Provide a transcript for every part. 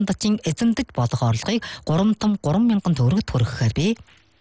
дажин эзэмдэж болох орлогыг 3,000 төгрөгт хүргэхээр бий.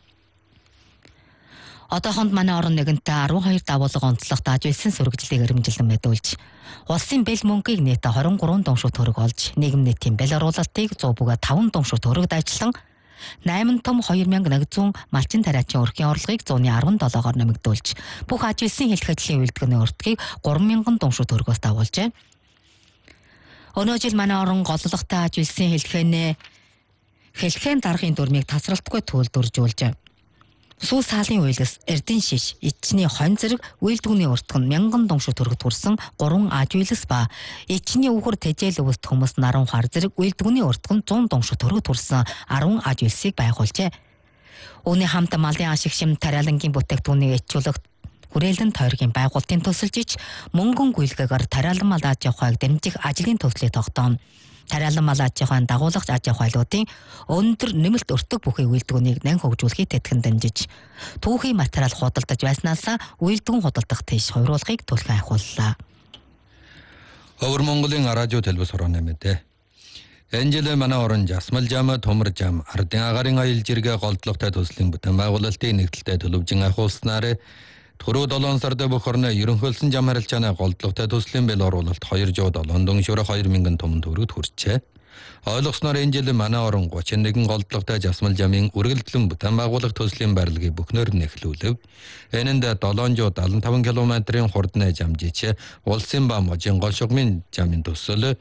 Одоохонд манай орон нэгэнтээ 12 дагуулга онцлогт аж үйлсэн сүргэжлийг эрэмжилэн мэдүүлж, улсын бэл мөнгийг нийт 23 дуншуу төгрөг олж, нийгэм нийтийн бэл оруулалтыг 100 бүгэ 5 дуншуу төгрөгд ажиллан 8 том 2100 малчин тариачин өрхийн орлогыг 117-оор нэмэгдүүлж, бүх аж үйлсэн хэлэх ажлын үйлдвэрийн өртгийг 3000 дуншуу төгрөгөөс дагуулжээ. Өнөө жил манай орон голлогтой аж үйлсэн хэлхэн даргын дүрмийг тасралтгүй төлөвлөжүүлжээ. Сүү саалын уйлс, эрдэн шиш, ичний хонь зэрэг үйлдвэрийн өртгөн 1000 дуншуу төгрөгт хүрсэн 3 аж үйлс ба ичний үхэр тэжээл өвс төмөс наран хар зэрэг үйлдвэрийн өртгөн 100 дуншуу төгрөгт хүрсэн 10 аж үйлсийг байгуулжээ. Үүний хамт малын ашиг шим тариалангийн бүтээгдэхүүнийг ичүүлэх хүрээлэн тойргийн байгуулалтын төсөлжиж, мөнгөн гүйлгээгээр тариалан мал аж ахуйг дэмжих ажлын төслийг тогтооно. Тариалан мал аж ахуйн дагуулагч аж ахуйлуудын өндөр нэмэлт өртөг бүхий үйлдвэрийг нэн хөгжүүлэхийг тэтгэн дэмжиж, түүхий материал худалдаж байснаас үйлдвэрийн худалдах тийш хувируулахыг түлхэн ахиуллаа. Өвөр Монголын радио телевиз хорооны мэдээ. Энэ жил манай орон жасмал жам, томор жам, ардын агарын аял жиргээ голдлоготой төслийн бүтээн байгуулалтын нэгдэлтэй төлөвжин ахиулснаар түрүү 7 сард бүх орны ерөнхийлсөн зам харилцааны голдлоготой төслийн бэл оруулалт 207 дуншуур 2000 том төгрөгт хүрчээ. Ойлгосноор энэ жил манай орон 31 голдлоготой жасмал жамын үргэлжлэн бүтээн байгуулах төслийн барилгыг бүхнээр нь эхлүүлв. Энэнд 775 км-ийн хурдны жамжич, улсын ба можин голшогмын жамын төсөл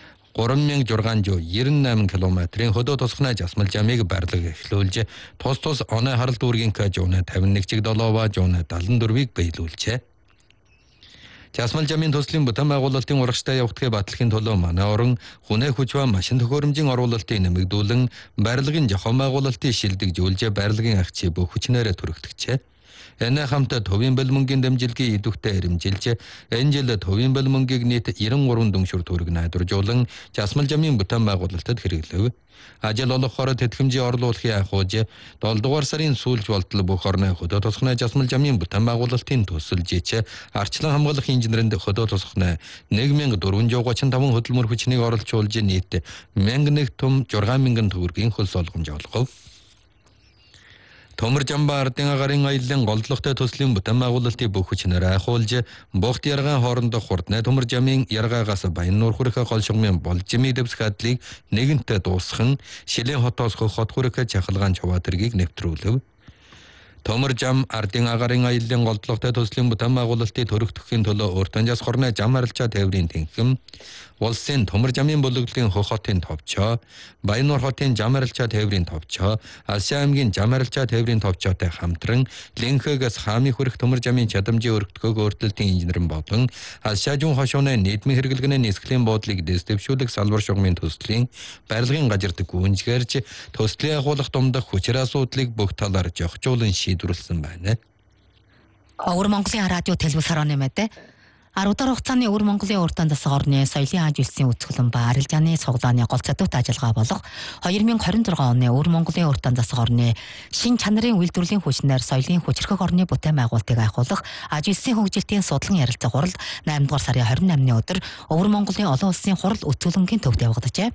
3698 км-ийн хөдөө тосгоны жасмал жамыг барилга эхлүүлж, тус оны харалт үүргийн жууны 51-7 ба жууны 74-ийг биелүүлжээ. Жасмал жамын төслийн бүтээн байгуулалтын урагштай явагдахыг батлахын төлөө манай орон хүнээ хүч ба машин төхөөрөмжийн оруулалтыг нэмэгдүүлэн, барилгын зохион байгуулалтыг шилдэгжүүлж, барилгын агчийг бүх хүчнээрээ түрэгдэжээ. Энэ хамт төвийн бэл мөнгийн дэмжлэгийг идэвхтэй эрэмжилж, энэ жил төвийн бэл мөнгийг нийт 93 дуншуур төгрөг найдваржуулан жасмал жамын бүтээн байгуулалтад хэрэглэв. Ажил олгохоор тэтгэмжийн орлуулахыг ахиуж, 7 дугаар сарын сүүлч болтол бүх орны хөдөө тосгоны жасмал жамын бүтээн байгуулалтын төсөлжиж, арчлан хамгаалах инженеринд хөдөө тосгоны 1435 хөдөлмөр хүчнийг оролцуулж, нийт 1001 том 6000 төгрөгийн хөлс олгомж олгов. Томор жамба ардын агарын аяллын голдлоготой төслийн бүтээн байгуулалтыг бүх хүчнээр ахиулж, богд яргаан хоорондох хурдны томор жамын яргаагаас баян нуур хүрэх голшогмын болжимыг дэвсэх хадлыг нэгэнтээ дуусган, шилийн хотоос хөх хот хүрэх чахалгаан чаваатэргийг нэвтрүүлв. Томор жам ардын агарын аяллын голдлоготой төслийн бүтээн байгуулалтыг төрөгдөхийн төлөө өөртөө жас хорны зам харилцаа тээврийн тэнхим, улсын томор жамын бүлэглэлийн хөх хотын товчоо, баян нуур хотын зам харилцаа тээврийн товчоо, Алсын аймгийн зам харилцаа тээврийн товчоотой хамтран Линхэгээс хаамын хүрэх томор жамын чадамжийн өргөдгөөг өөртөлтийн инженерэн болон Алшаажун хошууны нийтмийн хэрэглэгээний нисгэлийн буудлыг дэвшүүлэх салбар шугамын төслийн барилгын гажирдаг гүнжгэрж, төслийн агуулгах думдах хүчир асуудлыг бүх талаар зохицуулан шийдвэрлсэн байна. Өвөр Монголын радио телевиз хорооны мэдээ. 10 дахь хугацааны Өвөр Монголын уртан засаг орны соёлын аж үйлсийн үүсгэлэн ба арилжааны цуглааны гол задвт ажиллагаа болох 2026 оны Өвөр Монголын уртан засаг орны шин чанарын үйлдвэрлэлийн хүчнээр соёлын хүчрхэг орны бүтээн байгуулалтыг ахиулах аж үйлсийн хөгжилтийн судлан ярилцах хурал 8 дугаар сарын 28-ны өдөр Өвөр Монголын олон улсын хурал өтөлөнгийн төвд явагджээ.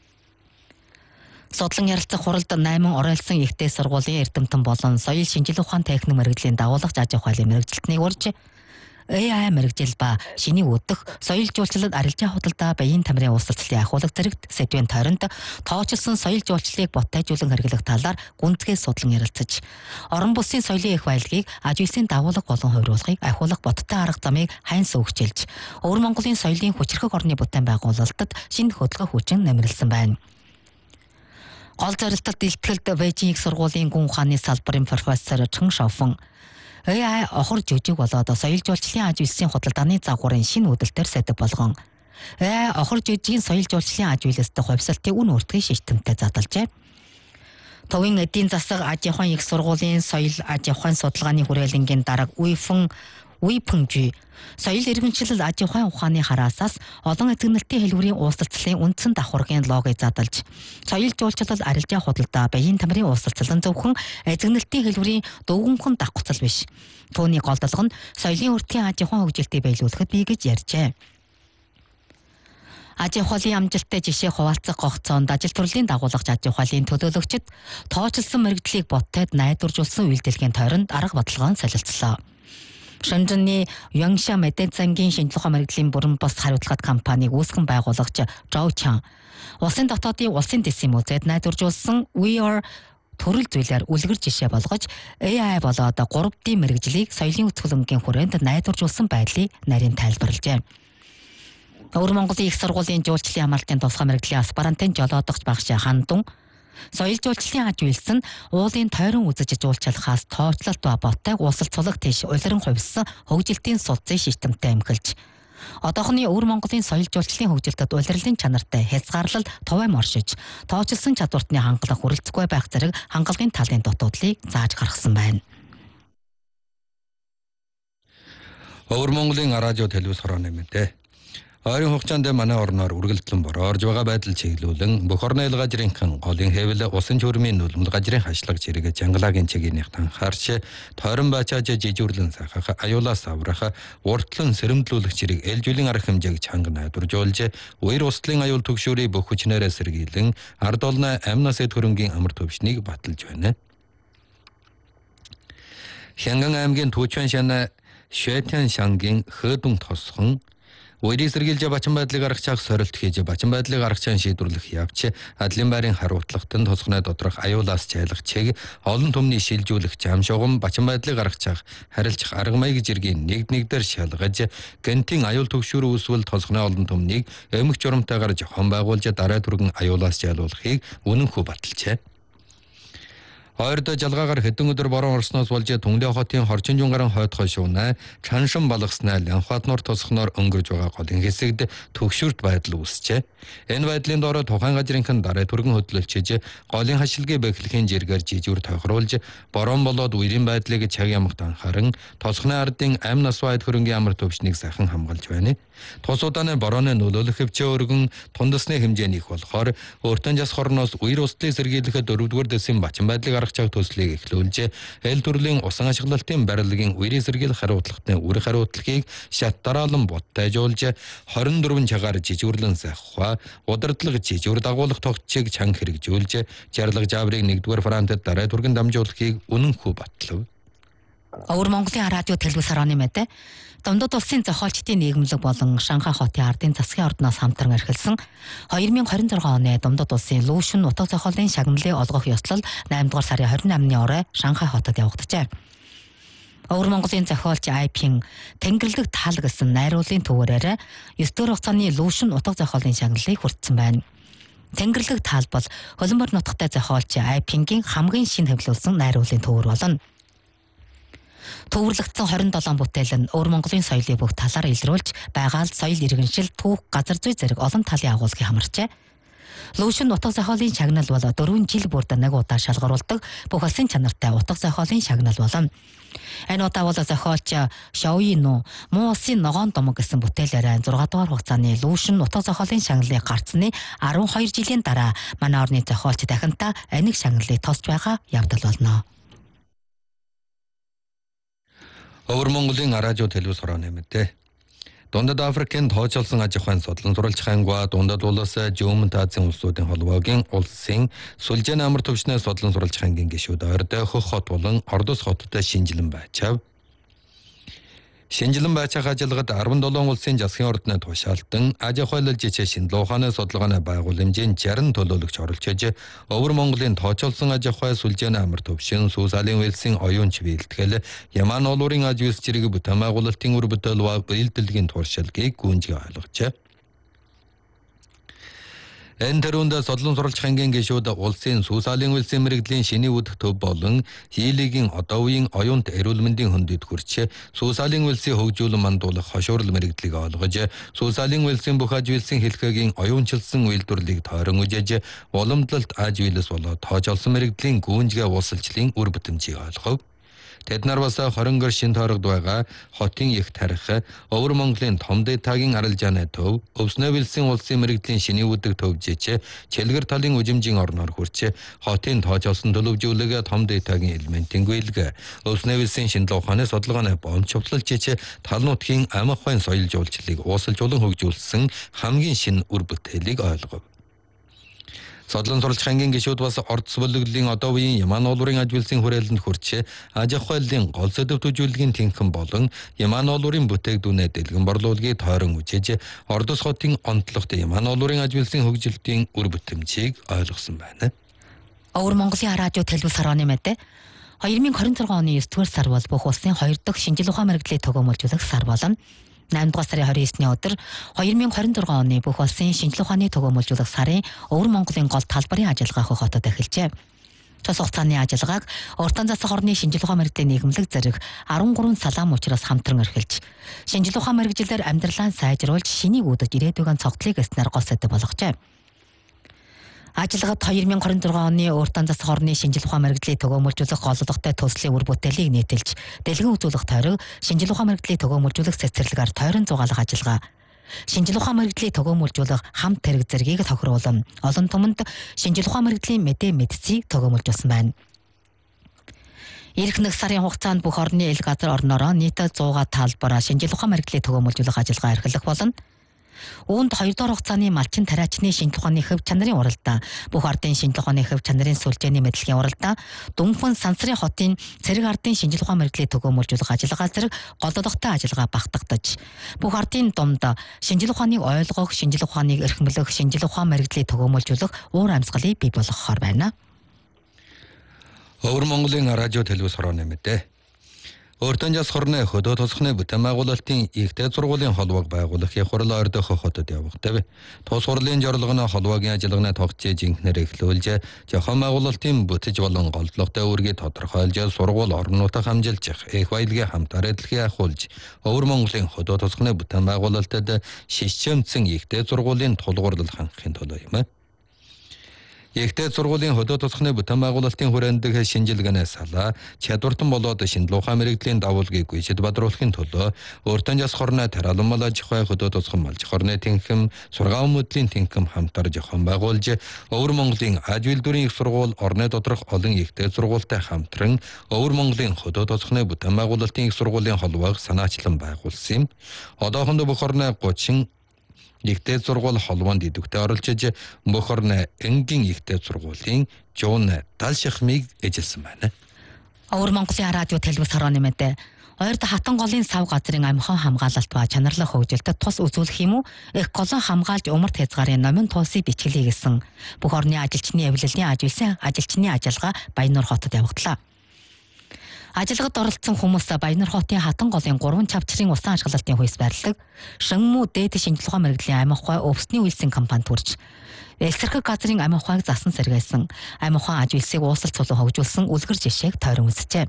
Судлан ярилцах хуралд 8 оройлсон ихтэй сургуулийн эрдэмтэн болон соёл шинжилгээ ухаан техник мэргэжлийн дагуулагч аж ахуйлын мэргэжилтнийг урьж, AI мэргэжил ба шиний өдөх соёл жуулчлалд арилжаа худалдаа баян тамирын уулзалтын ахуулах зэрэгт сэдвийн тойронд тоочилсон соёл жуулчлалыг боттайжуулан хэрэглэх талаар гүнзгий судлан ярилцаж, орон бүсийн соёлын их баялагийг аж үйлсийн дагуулга болон хувируулахыг ахиулах бодтой арга замыг хайн сөвөгчилж, Өвөр Монголын соёлын хүчрхэг орны бүтээн байгуулалтад шинэ хөдөлгөөн хүчин нэмэрлсэн байна. Гол зорилтод илтгэлд Бээжин их сургуулийн гүн ухааны салбарын профессор Чэн Шаофэн AI охор жүжиг болоод соёл жуулчлалын аж үйлсийн худалдааны загварын шинэ үдэлтээр сэдэв болгон AI охор жүжигийн соёл жуулчлалын аж үйлстэй хувьсалтын үн өртгийг шийдтэмтэй задлжээ. Төвийн эдийн засаг аж ахуйн их сургуулийн соёл аж ахуйн судалгааны хүрээлэнгийн дарга Уйпэнжи соёл иргэншил аж ахуйн ухааны хараасаас олон эзэгнэлтийн хэлбэрийн уулзалтын үндсэн давхаргын логыг задлж, соёл жуулчлал арилжаа худалдаа баян тамирын уулзалтын зөвхөн эзэгнэлтийн хэлбэрийн дөвгөнхөн давхцал биш. Түүний голдлого нь соёлын өртгийн аж ахуйн хөгжилтийг биелүүлэхэд бий гэж ярьжээ. Аж ахуй холын амжилттай жишээ хуваалцах гогцоонд ажил төрлийн дагуулгач аж ахуй холын төлөөлөгчид тооцолсон мэрэгдлийг бодтойд найдваржуулсан үйлдэлгийн тойронд арга бодлогоо солилцлоо. Шэнжэнний Янгша Мэдэнцангийн шинжилгээ ухаан мэрэгдлийн бүрэн бос хариуцлагат компаниг үүсгэн байгуулагч Зоу Чан улсын дотоодын улсын дэсийн музейд найдваржуулсан We Are төрөл зүйлээр үлгэр жишээ болгож AI болоод 3D мэрэгжлийг соёлын хөтөлбөрийн хүрээнд найдваржуулсан байдлыг нарийн тайлбарлажээ. Өвөр Монголын их сургуулийн жуулчлалын хамгаалтын тусгай мэрэгжлийн аспирантын жолоодогч багш Хандун соёл жуулчлалын аж үйлс нь уулын тойрон үзэж жуулчлахаас тооцлолт ба боттойг уусал цулаг тийш улиран хувьссан хөгжилтийн судцын системтэй эмхэлж одоохны Өвөр Монголын соёл жуулчлалын хөгжилтэд улирлын чанартай хязгаарлал тувайм оршиж тооцолсон чадвартны хангалах хүрэлцэхгүй байх зэрэг хангалгын талын дутуудлыг зааж гаргасан байна. Өвөр Монголын радио телевиз хорооны мэдээ. Ойрын хугацаанд манай орноор үргэлжлэн бороорж байгаа байдал чиглүүлэн бүх орны ил газрынхан голын хэвэл усан чүрмийн нүлэмд газрын хашлаг зэрэг Жангалагийн чигийнх танхаарч тойрон бачааж жижүүрлэн сахах аюулаас аврах уртлан сэрэмдлүүлэх зэрэг ээлжүүлэн арга хэмжээг чанга найдваржуулж үер услын аюул түгшүүрийг бүх хүчнээрээ сэргийлэн ард олны амь насэд хөрөнгийн амар төвшнийг баталж байна. Хянган аймгийн Түүчвэн шана Шэтэн шангийн Хөдүн тосхон Үерийг сэргийлж бачин байдлыг аргачих сорилт хийж бачин байдлыг аргачаан шийдвэрлэх явж адлын байрын хариуцлагатанд тусгнай доторх аюулаас чайлах чиг олон түмний шилжүүлэх зам шугам бачин байдлыг аргачих харилцах арга маяг жиргийн нэгдээр шалгаж гэнтийн аюул төгшүүр үүсвэл тусгнай олон түмнийг эмх журамтайгаар зохион байгуулж дараа түргэн аюулаас чайлуулахыг үнэнхүү баталжээ. Ойрд жалгаагаар хэдэн өдөр борон орсноос болж Түнлээ хотын хорчин жунгарын хойд хойшуунаа чаншин балгаснаа Лянхбаатнуур тосхноор өнгөрж байгаа голын хэсэгт төгшүүрт байдал үүсчээ. Энэ байдлын доор тухайн газрынхан дараа түргэн хөдлөлчиж голын хашилгийн бэхлэхийн жиргээр жижүүр тохируулж борон болоод үерийн байдлыг чаг ямагт анхааран тосхны ардын амь нас байд хөрөнгийн амар төвшнийг сайхан хамгаалж байна. Тус удааны борооны нөлөөлөх хөвчөө өргөн тундасны хэмжээний их болохоор өөртөө жас хорноос үер услыг сэргийлэхэд 4-р дэсийн бачин байдлыг аргачих төслийг эхлүүлж эл төрлийн усан ашиглалтын барилгын үерийн сэргийлэх хариуцлагын үр хариуцлагыг шат дараалан боттайжуулж 24 чагаар жижүүрлэн сайхва удирдлага жижүүр дагуулах тогтчийг чанга хэрэгжүүлж жарлаг жаврыг 1-р фронтод дараа түргэн дамжуулахыг үнэнхүү батлав. Өвөр Монголын радио телевиз хорооны мэдээ Домдод улсын зохиолчдын нийгэмлэг болон Шанхай хотын ардын засгийн ордноос хамтран эрхэлсэн 2026 оны Домдод улсын Лүүшин утга зохиолын шагналыг олгох ёслол 8-р сарын 28-ны орой Шанхай хотод явагджээ. Өвөр Монголын зохиолч Айпин Тэнгэрлэг таал гэсэн найруулгын төвөөрөөр 9-р хугацааны Лүүшин утга зохиолын шагналыг хүртсэн байна. Тэнгэрлэг таал бол хөлбөмбөр нутагтай зохиолч Айпингийн хамгийн шинэ хэвлүүлсэн найруулгын төвөр болно. Төвөрлөгдсөн 27 бүтээл нь Өвөр Монголын соёлыг бүх талаар илрүүлж байгаль, соёл иргэншил, түүх, газар зүй зэрэг олон талын агуулгыг хамарчээ. Лүүшин утга зохиолын шагнал бол 4 жил бүрд нэг удаа шалгаруулдаг бүх улсын чанартай утга зохиолын шагнал болно. Энэ удаа бол зохиолч Шоуино Муу улсын ногоон домог гэсэн бүтээлээр 6 дугаар хугацааны Лүүшин утга зохиолын шагналыг гарцсны 12 жилийн дараа манай орны зохиолч дахинтаа энийг шагналыг тосч байгаа явдал болно. Өвөр Монголын радио телевиз хорооны мэдээ. Дундад Африкийн тооцоолсон аж ахуйн судлан сурвалж хангва дундад улс Жөмөн Азийн улсуудын холбоогийн улсын сүлжээний амар төвчнөөс судлан сурвалж хангийн гишүүд ойрд Хөх хот болон Ордос хоттой шинжилэн байчав. Шинжилэн байцаах ажиллагад 17 улсын засгийн ордны тушаалтан аж ахуйлал жишээ шинжилгээ ухааны судалгааны байгууламжийн 60 төлөөлөгч оролцож Өвөр Монголын тооцоолсон аж ахуй сүлжээний амар төвшин Сүүсалийн Вэлсийн оюунч бэлтгэл Яман олуурын аж үйлс зэрэг бүтээн байгуулалтын үр бүтээл ба бэлтгэлгийн туршилтыг гүнзгий ойлгожээ. Энэ төрөнд судлан сурвалж хангийн гишүүд улсын Сүүсалийн Вэлсийн мэрэгдлийн шиний үдх төв болон Хилийн одоо үеийн оюунт эрүүл мэндийн хөндөд хүрч Сүүсалийн Вэлсийн хөгжүүлэн мандуулах хошуурал мэрэгдлийг олгож Сүүсалийн Вэлсийн бүх аж үйлсийн хэлхээгийн оюунчилсан үйлдвэрлэлийг тойрон үжиж уламжлалт аж үйлс болоод тоочолсон мэрэгдлийн гүнзгий уусалчлалын үр бүтэмжийг олгов. Тэд нар бас 20 гэр шин тойрогд байгаа хотын их тарих, Өвөр Монголын том дээтагийн арилжааны төв, Өвснөвилсэн улсын мэрэгжлийн шиний үүдэг төвжээч, Чэлгэр талын үжимжийн орноор хүрч, хотын тоочолсон төлөвжүүлэг том дээтагийн элементийн гүйлгэ, Өвснөвилсэн шинжилгээ ухааны судалгааны бомчвлалч, тал нутгийн ам ахуйн соёл жуулчлалыг уусалжуулан хөгжүүлсэн хамгийн шинэ үр бүтээлийг ойлгов. Содлон суралцах ангийн гишүүд бас ордс бүлэглэлийн одоо үеийн Яман уулуурын аж үйлсийн хүрээлэнд хүрч, аж ахуйлын гол сэдэв төжүүлгийн тэнхэн болон Яман уулуурын бүтээгдүүнээ дэлгэн борлуулгийг тойрон үжиж, Ордос хотын онцлогт Яман уулуурын аж үйлсийн хөгжилтийн үр бүтэмжийг ойлгосон байна. Өвөр Монголын радио телевиз хорооны мэдээ 2026 оны 9-р сар бол бүх улсын 2 дахь шинжлэх ухаан мэргэжлийн төгөөмөлжүүлэх сар болно. 8-р сарын 29-ний өдөр 2026 оны бүх улсын шинжлэх ухааны төгөөмөлжүүлэх сарын Өвөр Монголын гол талбарын ажиллагаа хотод эхэлжээ. Цус хугацааны ажиллагааг уртан засаг орны шинжлэх ухаан мэргэжлийн нийгэмлэг зэрэг 13 салаам учраас хамтран эрхэлж, шинжлэх ухаан мэргэжлээр амьдралаа сайжруулж, шинийг үүдэж ирээдүйн цогцлыг эснэр гол сэдэв болгожээ. Ажиллагад 2026 оны уртан засаг орны шинжлэх ухаан мэргэжлийн төгөөмөлжүүлэх голлоготой төслийн үр бүтээлийг нийтэлж, дэлгэн үзүүлэх тойрог шинжлэх ухаан мэргэжлийн төгөөмөлжүүлэх цэцэрлэгээр тойрон зугаалах ажиллагаа, шинжлэх ухаан мэргэжлийн төгөөмөлжүүлэх хамт тэрэг зэргийг тохируулан олон түмэнд шинжлэх ухаан мэргэжлийн мэдээ мэдцийг төгөөмөлжүүлсэн байна. Ирэх нэг сарын хугацаанд бүх орны ил газар орноороо нийтдээ 100 талбараа шинжлэх ухаан мэргэжлийн төгөөмөлжүүлэх ажиллагаа эрхлэх болно. Үүнд 2 дахь хугацааны малчин тариачны шинжлэх ухааны хэв чанарын уралдаан, бүх ардын шинжлэх ухааны хэв чанарын сүлжээний мэдлэгийн уралдаан, Дүнхэн Сансрын хотын цэрэг ардын шинжлэх ухаан мэргэжлийн төгөөмөлжүүлэх ажиллагаа зэрэг голлоготой ажиллагаа багтагдаж, бүх ардын дунд шинжлэх ухааныг ойлгох, шинжлэх ухааныг эрхэмлэх, шинжлэх ухаан мэргэжлийн төгөөмөлжүүлэх уур амьсгалыг бий болгохоор байна. Өвөр Монголын радио телевиз хорооны мэдээ. Уртан жас хорны хөдөө тосхны бүтээн байгуулалтын ихтэй сургуулийн холбоог байгуулахын хурал ойрдох хотод явагдав. Тус хурлын зорилго нь холбоогийн ажиллагааны тогтцоо жинхнээр эхлүүлж, зохион байгуулалтын бүтэж болон голдлоготой үүргийг тодорхойлж, сургууль орон нутаг хамжилж, их баялагын хамтаар эдлэхийг ахуулж, Өвөр Монголын хөдөө тосхны бүтээн байгуулалтад шишчэмцэн ихтэй сургуулийн тулгуурлал хангахын төлөө юм. Ихтэй сургуулийн хөдөө тосхны бүтээн байгуулалтын хүрээндх шинжилгээний салаа чадвартан болоод шинжлэх ухаан мэргэжлийн давуулгыг гүйцэд бадруулахын төлөө уртан жас хорны тариалан мал аж ахуй хөдөө тосхон малж хорны тэнхэм сургаан мөдлийн тэнхэм хамтар зохион байгуулж, Өвөр Монголын аж үйлдвэрийн их сургууль орны доторх олон ихтэй сургуультай хамтран Өвөр Монголын хөдөө тосхны бүтээн байгуулалтын их сургуулийн холбоог санаачлан байгуулсан юм. Одоохондоо бүх орны 30 ихтэй сургууль холбоонд идэвхтэй оролцож, бүх орны энгийн ихтэй сургуулийн жуун тал шахмыг эжилсэн байна. Өвөр Монголын радио телевиз хорооны мэдээ. Ойрд хатан голын сав газрын амхан хамгаалалт ба чанарлах хөгжилтөд тус үзүүлэх юм уу? Их голон хамгаалж умарт хязгаарын номин туусыг бичгэлээ гэсэн бүх орны ажилчны эвлэлийн аж үйлсийн ажилчны ажиллагаа Баяннуур хотод явагдлаа. Ажиллагад оролцсон хүмүүс Баяннуур хотын хатан голын 3 чавчрын усан ашиглалтын хүйс байрладаг, Шанмүү дээд шинжлэх ухаан мэргэжлийн ам ахуй өвсний үйлсийн компанид хүрч, Элсэрхэг газрын ам ахуйг засан сэргээсэн, ам ахуйн аж үйлсийг уусалцуулан хөгжүүлсэн үлгэр жишээг тойрон үзжээ.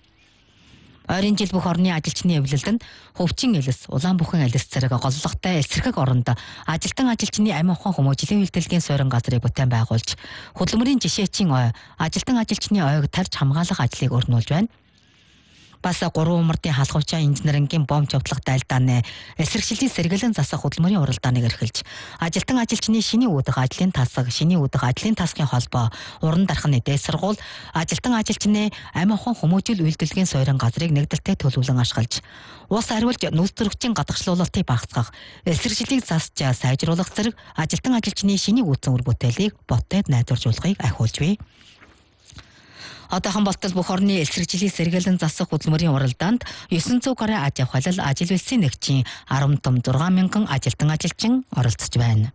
Ойрын жил бүх орны ажилчны эвлэлд нь Хөвчин элэс, Улаанбүхэн элэс зэрэг голлоготой Элсэрхэг оронд ажилтан ажилчны ам ахуйн хүмүүжлийн үйлдвэрлэгийн суурин газрыг бүтээн байгуулж, хөдөлмөрийн жишээчийн ой, ажилтан ажилчны ойг тарж хамгаалах ажлыг өрнүүлж байна. Бас 3 умардын халахуйчаа инженерингийн бомб чавтлах дайлдааны эсрэгшлийн сэргэлэн засах хөдөлмөрийн уралдааныг эрхэлж, ажилтан ажилчны шиний үүдэх ажлын тасаг, шиний үүдэх ажлын тасгын холбоо, уран дархны дээд сургууль, ажилтан ажилчны ам ахуйн хүмүүжил үйлдвэрлэгийн суурин газрыг нэгдэлтэй төлөвлөн ашиглаж, ус ариулж нүүц төрөгчийн гадагшлуулалтыг багасгах, эсрэгшлийг засч сайжруулах зэрэг ажилтан ажилчны шиний үүдсэн үр бүтээлийг ботдод найдваржуулахыг ахиулж бий. Одоохон болтол бүх орны эсрэгжлийн сэргэлэн засах хөдөлмөрийн уралдаанд 900 гаруй аж ахуйлал ажил үйлсийн нэгжийн 16,000 ажилтан ажилчин оролцож байна.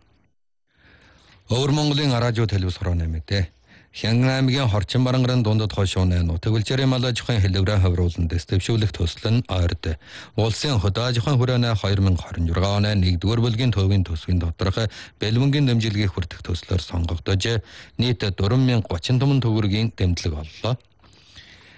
Өвөр Монголын радио телевиз хорооны мэдээ. Хянган аймгийн Хорчин Барангарын дундад хойшооны нутаг үлчээрийн мал аж ахуйн хэлбэрээ хавруулан дэвшүүлэх төсөл нь ойрд. Улсын хөдөө аж ахуйн хүрээний 2026 оны 1-р бүлгийн төвийн төсвийн доторх бэлмэнгийн дэмжлэгийг хүртэх төслөөр сонгогдож, нийт 4,035 төгрөгийн дэмжлэг оллоо.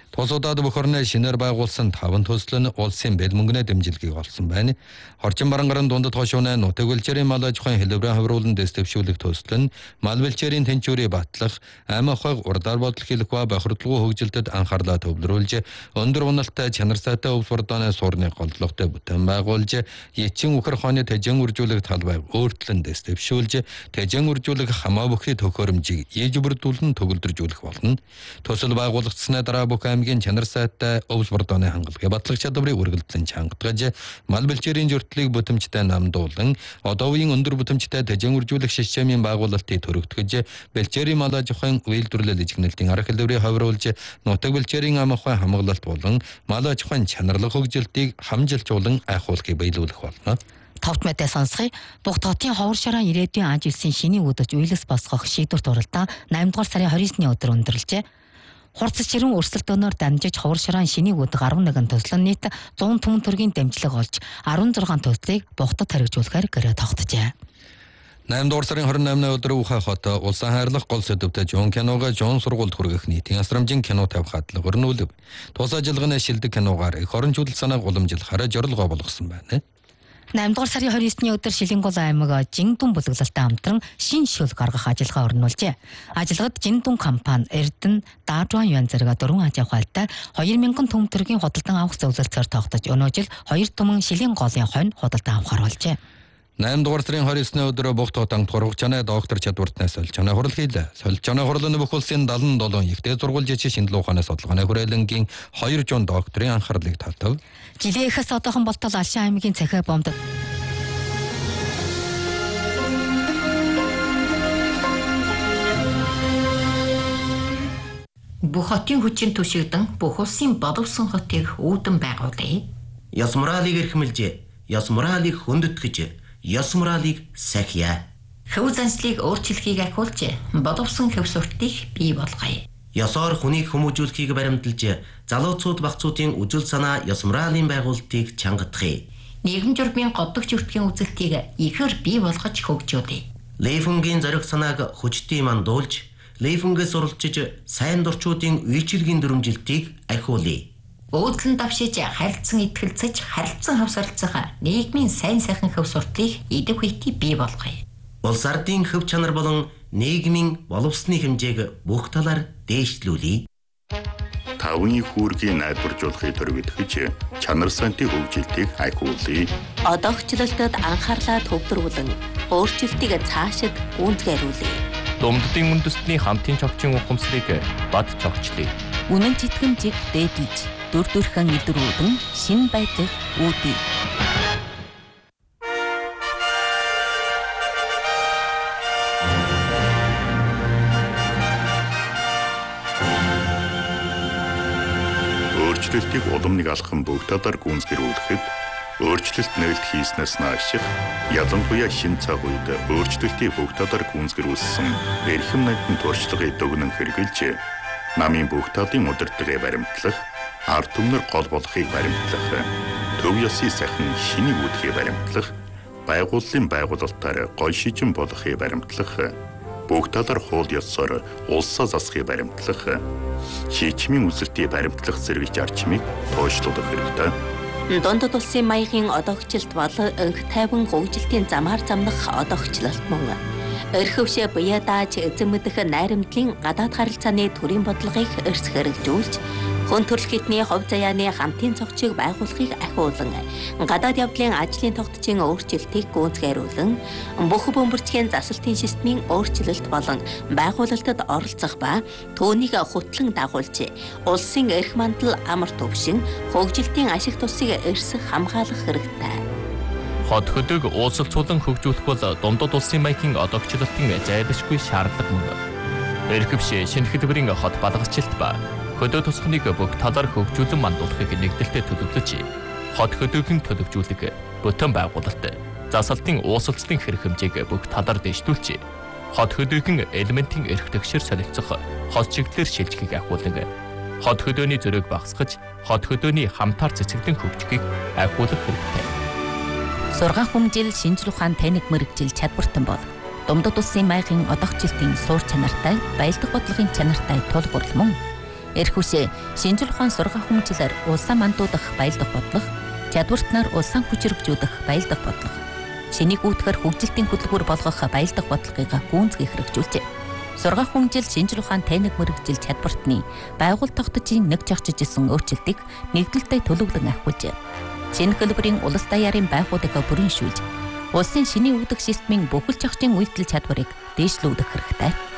Тусуудаад бүх орны шинээр байгуулсан 5 төсөл нь улсын бэл мөнгөний дэмжлэгийг олсон байна. Хорчин барангарын дундад хошууны нутаг бэлчээрийн мал аж ахуйн хэлбэрийн хавруулан дэвшүүлэх төсөл нь мал бэлчээрийн тэнцвэрийг батлах, аймаг хойг урдаар бодол хийх ба бохирдолгүй хөгжилдөд анхаарлаа төвлөрүүлж, өндөр уналттай чанар сайтай өвс бордооны суурны голдлоготой бүтээн байгуулж, Ячин үхэр хооны тэжэн үржүүлэх талбайг өөртлөн дэвшүүлж, тэжэн үржүүлэх хамаа бүхий төхөөрөмжийг ээж бүрдүүлэн төгөлдржүүлэх болно. Төсөл байгуулагдсны дараа бүх аймгийн чанар сайтай өвс бордооны хангалагын батлах чадварыг үргэлжлэн чангатгаж, мал бэлчээрийн зөрчлийг бүтэмжтэй намдуулан, одоо үеийн өндөр бүтэмжтэй тэжэн үржүүлэх системийн байгуулалтыг төрөгдгөж, бэлчээрийн мал аж ахуйн үйлдвэрлэл ижигнэлтийн арга хэлбэрийг хавруулж, нутаг бэлчээрийн ам ахуйн хамгаалалт болон мал аж ахуйн чанарлах хөгжилтийг хамжилжуулан айхуулахыг биелүүлэх болно. Товт мэдээ сонсгоё. Бүх хотын ховор шороо ирээдүйн ажилсын шиний үдэж үйлс босгох шийдвэрт оролдоо 8 дугаар сарын 29-ны өдөр өндөрлжээ. Хурцс чирэн өрсөлдөөнөөр дамжиж ховор шороон шиний үдэг 11 төслөн нийт 100 түмэн төгрөгийн дэмжлэг олж 16 төслийг Бухтад хэрэгжүүлэхээр гэрээ тогтжээ. 8 дугаар сарын 28-ны өдөр Ухай хот улсын хайрлах гол сэдвтэй Жон кинога Жон сургуульд хүргэх нийтийн асрамжийн кино тавих хадлага өрнүүлв. Тус ажиллагааны шилдэг киногаар эх орон чөлөө санааг уламжлахаараа жорилгоо болгосон байна. 8 дугаар сарын 29-ны өдөр Шилэнгол аймаг Жиндүн бүлэглэлтэй хамтран шин шөл гаргах ажиллагаа өрнүүлжээ. Ажиллагад Жиндүн компани, Эрдэнэ, Даажуан Юан зэрэг 4 аж ахуйтай 2000 түмэн төгрөгийн худалдан авах зөвлөлтөөр тогтож өнөө жил 2 түмэн Шилэнголын хонь худалдан авахар болжээ. 8 дугаар сарын 29-ны өдөр Бухтад анх тургачны доктор чадвартнаас солилцооны хурал хийлээ. Солилцооны хуралны бүх улсын 77 ихтэй сургууль жишээ шинжилгээ ухааны судалгааны хүрээлэнгийн 2 жон докторын анхаарлыг татав. Жилийн ихээс одоохон болтол Алшин аймгийн цахиа бомбд бүх хотын хүчин түшигдэн бүх улсын боловсон хотыг үүдэн байгуулъя. Ёс моралыг эрхэмлж, ёс моралыг хөндөтгэж, ёс моралыг сахиа. Хөв заншлыг өөрчлөхийг ахиулж, боловсон хөв суртыг бий болгоё. Ёсоор хүнийг хүмүүжүүлэхийг баримталж, залууцууд багцуудын үжил санаа ёс моралын байгуулалтыг чангатгая. Нийгэм журмын годдогч өртгийн үзэлтийг ихээр бий болгож хөгжүүлье. Лейфунгийн зориг санааг хүчтэй мандуулж, Лейфунгээс уралчиж, сайн дурчуудын үйлчилгийн дүрмжилтийг ахиулъя. Өөдлөн давшиж харилцан итгэлцэж харилцан хавсарлцах нийгмийн сайн сайхан хөв суртыг идэв хүйти бий болгоё. Улс ардын хөв чанар болон нийгмийн боловсны хэмжээг бүх талаар дээшлүүлье. Тавны хүүргийн найдваржуулахыг төрөвдөж чанар сантын хөгжилтийг ахиулъя. Одоогчлолтод анхаарлаа төвлөрүүлэн өөрчлөлтийг цаашид гүйцэтгүүлье. Думддын үндэстний хамтын цогцын ухамсарыг бад цогчлъя. Үнэн читгэмжийг дээдлж, дүр төрхөн илрүүлэн шин байдлыг үүдье. Өөрчлөлтийг удамныг алхам бүгд талаар гүйцэтгүүлэхэд өөрчлөлт нээлт хийснээс наашиг ялангуяа шин цаг үед өөрчлөлтийг бүгд талаар гүйцэтгүүлсэн эрхэм найдын туршлагыг дүгнэн хэрэгжилж намын бүгд талын удирдлагыг баримтлах, ард түмнэр гол болохыг баримтлах, төв ёсны сайхан шинийг үүдхийг баримтлах, байгууллын байгуулалтаар гол шижин болохыг баримтлах, бүгд талаар хууль ёсоор улсаа засахыг баримтлах, шийдвэрийн үзэлтийг баримтлах зэрэг зарчмыг тооцоолох хэрэгтэй. Дундад улсын маягийн одоогчлолт бол өнх тайван хөгжилтийн замаар замнах одоогчлолт мөн. Өрхөвшө буяа дааж эзэн мэдэх найрамдлын гадаад харилцааны төрийн бодлогыг эрс хэрэгжүүлж, хүн төрөл хитний хувь заяаны хамтын цогцыг байгуулахыг ахиулан, гадаад явдлын ажлын тогтцын өөрчлөлтийг гүйцэтгүүлэн, бүх бөмбөрчгийн засалтын системийн өөрчлөлт болон байгуулалтад оролцох ба түүнийг хөтлөн дагуулж, улсын эрх мандал амар төвшин хөгжилтийн ашиг тусыг эрс хамгаалах хэрэгтэй. Хот хөдөг уулзалтуулан хөгжүүлэх бол дундад улсын маягийн одоогчлолтын зайлшгүй шаардлага мөн. Эрхэвшээ шинэ хэлбэрийн хот балгачлалт ба хөдөө тусахныг бүх талаар хөгжүүлэн мандуулахыг нэгдэлтэд төлөвлөж, хот хөдөөгийн төлөвжүүлэг, бүтэн байгуулалт, засалтын уулзалтын хэрэг хэмжээг бүх талаар дэвшүүлж, хот хөдөөгийн элементийн эрх тэгшэр солилцох хот чиглэлээр шилжихийг ахиулан, хот хөдөөний зөрөөг багасгаж, хот хөдөөний хамтаар цэцэглэн хөгжихийг ахиулах хэрэгтэй. Сургаан хүмжил шинжлэх ухаан таних мэрэгжил чадвартан бол дундад улсын маягийн одоогчлолтын суур чанартай, баялаг бодлогын чанартай тулгуурлал мөн Эрх үсээ шинжлэх ухаан сургаах хүмүүжлэр улсаа мандуудах баялдах бодлого, чадвартнаар улсаа хүчрэгжүүлэх баялдах бодлого, шинийг үүдгээр хөгжилтийн хөтөлбөр болгох баялдах бодлогыг гүйцэтгэх хэрэгжүүлжээ. Сургаах хүмүүжил шинжлэх ухаан тайнаг мэргэжил чадвартны байгууллага тогтцын нэг жагчж исэн өөрчлөлтийг нэгдэлтэй төлөвлөн ахиулжээ. Шинэ хэлбэрийн улс даяарын байгууллагыг бүрэн шүүлж, улсын шинийн үүдэх системийн бүхэл жагчдын үйлдэл чадварыг дээшлүүлэх хэрэгтэй.